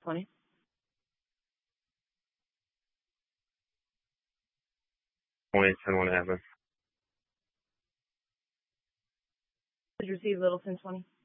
20. Only 10-1 Admin. Did you receive Littleton 20?